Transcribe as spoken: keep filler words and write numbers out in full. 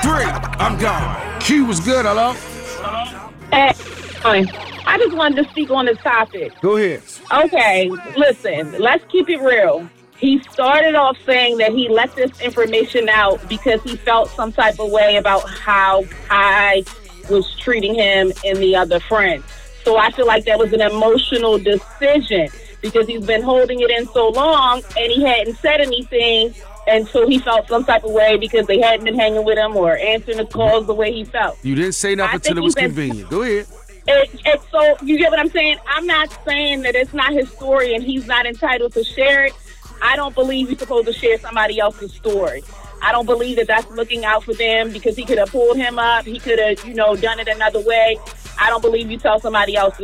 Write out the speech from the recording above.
three, I'm gone. Q was good, hello? Hey, I just wanted to speak on the topic. Go ahead. Okay, listen, let's keep it real. He started off saying that he let this information out because he felt some type of way about how Kai was treating him and the other friends. So I feel like that was an emotional decision because he's been holding it in so long and he hadn't said anything until he felt some type of way because they hadn't been hanging with him or answering the calls the way he felt. You didn't say nothing until it was convenient. Go ahead. It, it, so you get what I'm saying? I'm not saying that it's not his story and he's not entitled to share it. I don't believe you're supposed to share somebody else's story. I don't believe that that's looking out for them because he could have pulled him up. He could have, you know, done it another way. I don't believe you tell somebody else's